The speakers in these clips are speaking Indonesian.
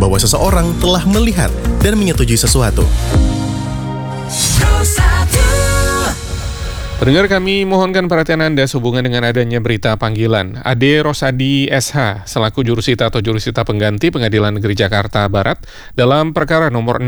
bahwa seseorang telah melihat dan menyetujui sesuatu. Pendengar, kami mohonkan perhatian Anda sehubungan dengan adanya berita panggilan Ade Rosadi SH selaku jurusita atau jurusita pengganti Pengadilan Negeri Jakarta Barat dalam perkara nomor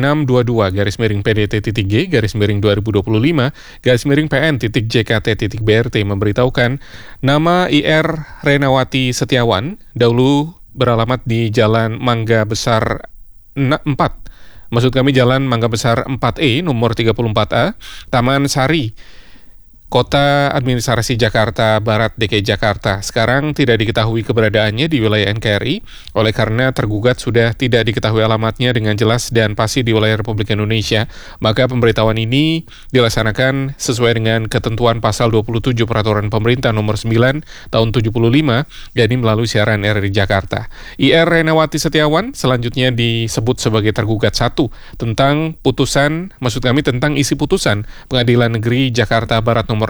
622-PDT-G-2025-PN.JKT.BRT memberitahukan nama IR Renawati Setiawan, dahulu beralamat di Jalan Mangga Besar 4. Maksud kami Jalan Mangga Besar 4E nomor 34A, Taman Sari, Kota Administrasi Jakarta Barat DKI Jakarta. Sekarang tidak diketahui keberadaannya di wilayah NKRI, oleh karena tergugat sudah tidak diketahui alamatnya dengan jelas dan pasti di wilayah Republik Indonesia, maka pemberitahuan ini dilaksanakan sesuai dengan ketentuan pasal 27 Peraturan Pemerintah nomor 9 tahun 75, yakni melalui siaran RRI Jakarta. IR Renawati Setiawan selanjutnya disebut sebagai tergugat 1 tentang putusan, maksud kami tentang isi putusan Pengadilan Negeri Jakarta Barat nomor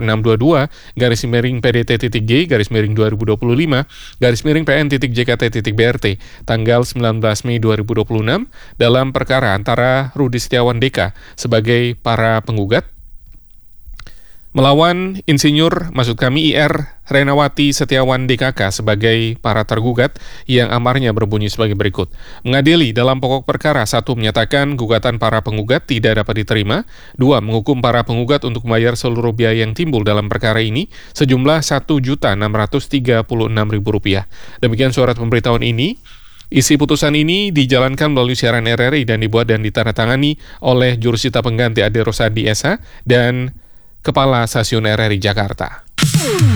622-PDT-G-2025-PN.JKT.BRT tanggal 19 Mei 2026 dalam perkara antara Rudi Setiawan DK sebagai para penggugat melawan Insinyur, maksud kami IR Renawati Setiawan DKK sebagai para tergugat yang amarnya berbunyi sebagai berikut. Mengadili dalam pokok perkara 1 menyatakan gugatan para penggugat tidak dapat diterima, 2 menghukum para penggugat untuk membayar seluruh biaya yang timbul dalam perkara ini sejumlah Rp1.636.000. Demikian surat pemberitahuan ini. Isi putusan ini dijalankan melalui siaran RRI dan dibuat dan ditandatangani oleh jurusita pengganti Ade Rosadi SH dan Kepala Stasiun RRI Jakarta.